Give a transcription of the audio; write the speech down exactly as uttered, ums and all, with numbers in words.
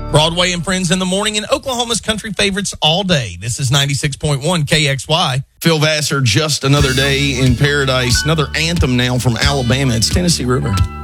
Broadway and Friends in the morning, and Oklahoma's country favorites all day. This is ninety-six point one K X Y. Phil Vassar, Just Another Day in Paradise. Another anthem now from Alabama. It's Tennessee River.